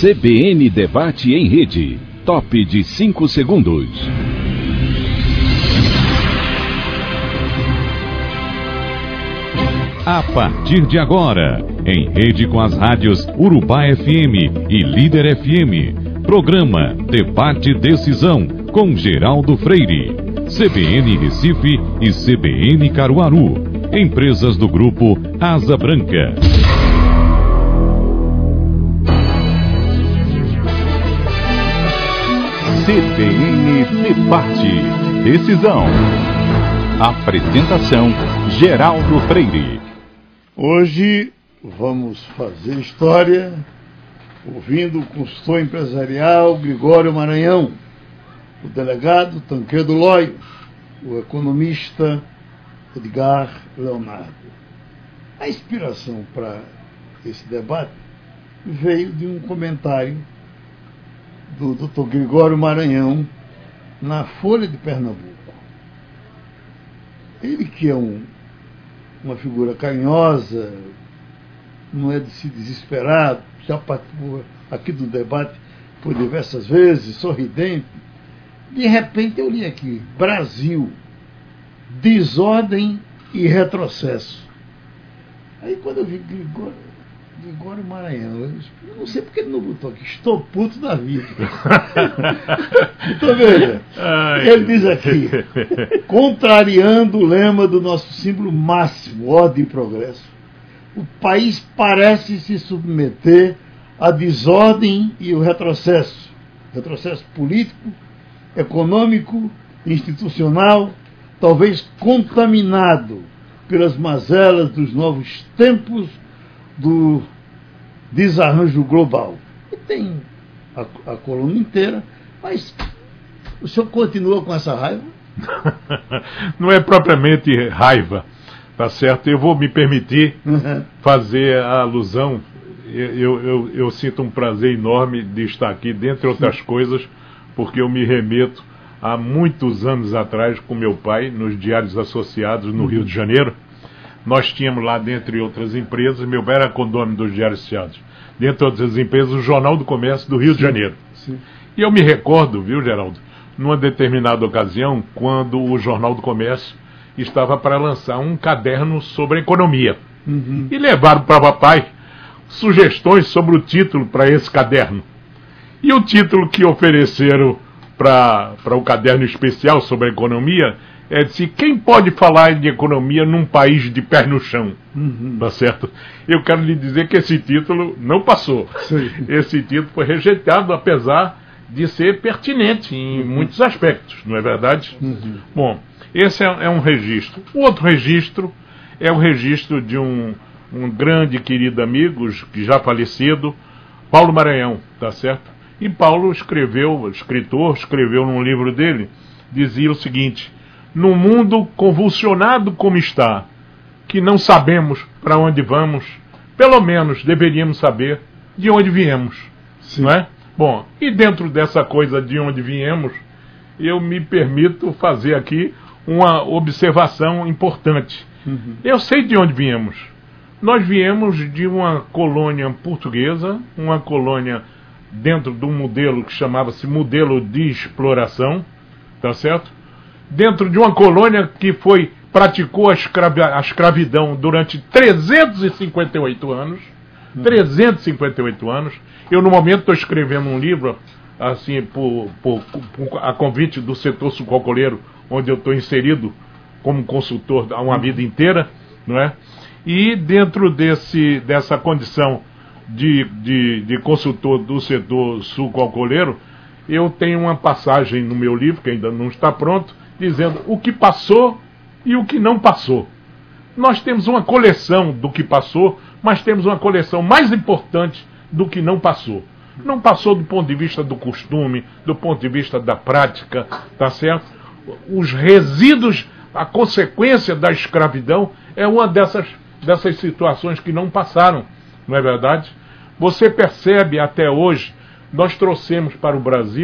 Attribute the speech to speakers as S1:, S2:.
S1: CBN Debate em Rede. Top de 5 segundos.
S2: A partir de agora, em rede com as rádios Urubá FM e Líder FM, programa Debate Decisão com Geraldo Freire, CBN Recife e CBN Caruaru, empresas do grupo Asa Branca.
S3: CBN Debate Decisão. Apresentação: Geraldo Freire.
S4: Hoje vamos fazer história ouvindo o consultor empresarial Gregório Maranhão, o delegado Tancredo Lóio, o economista Edgar Leonardo. A inspiração para esse debate veio de um comentário do Dr. Gregório Maranhão na Folha de Pernambuco. Ele, que é uma figura carinhosa, não é de se desesperar, já participou aqui do debate por diversas vezes, sorridente. De repente eu li aqui: Brasil, desordem e retrocesso. Aí quando eu vi Gregório Maranhão, eu não sei porque ele não botou aqui: estou puto da vida. Então veja, ele diz aqui: contrariando o lema do nosso símbolo máximo, ordem e progresso, o país parece se submeter à desordem e o retrocesso político, econômico, institucional, talvez contaminado pelas mazelas dos novos tempos do desarranjo global. E tem a coluna inteira, mas o senhor continua com essa raiva?
S5: Não é propriamente raiva, tá certo? Eu vou me permitir fazer a alusão. Eu sinto um prazer enorme de estar aqui, dentre outras coisas, porque eu me remeto a muitos anos atrás com meu pai, nos Diários Associados, no Rio de Janeiro. Nós tínhamos lá, dentre outras empresas, meu pai era condômino dos Diários Associados, dentre outras empresas, o Jornal do Comércio do Rio de Janeiro. Sim. E eu me recordo, viu, Geraldo, numa determinada ocasião, quando o Jornal do Comércio estava para lançar um caderno sobre economia. E levaram para papai sugestões sobre o título para esse caderno. E o título que ofereceram para o caderno especial sobre a economia é de quem pode falar de economia num país de pé no chão, tá certo? Eu quero lhe dizer que esse título não passou. Sim. Esse título foi rejeitado, apesar de ser pertinente em muitos aspectos, não é verdade? Bom, esse é um registro. O outro registro é o registro de um grande querido amigo, já falecido, Paulo Maranhão, tá certo? E Paulo escreveu num livro dele, dizia o seguinte: no mundo convulsionado como está, que não sabemos para onde vamos, pelo menos deveríamos saber de onde viemos. Sim. Não é? Bom, e dentro dessa coisa de onde viemos, eu me permito fazer aqui uma observação importante. Eu sei de onde viemos. Nós viemos de uma colônia portuguesa, uma colônia dentro de um modelo que chamava-se modelo de exploração, tá certo? Dentro de uma colônia que praticou a escravidão durante 358 anos. 358 anos. Eu, no momento, estou escrevendo um livro, assim, a convite do setor sucroalcooleiro, onde eu estou inserido como consultor há uma vida inteira, não é? E dentro dessa condição de consultor do setor sucroalcooleiro, eu tenho uma passagem no meu livro, que ainda não está pronto, dizendo o que passou e o que não passou. Nós temos uma coleção do que passou, mas temos uma coleção mais importante do que não passou. Não passou do ponto de vista do costume, do ponto de vista da prática, tá certo? Os resíduos, a consequência da escravidão é uma dessas situações que não passaram, não é verdade? Você percebe até hoje, nós trouxemos para o Brasil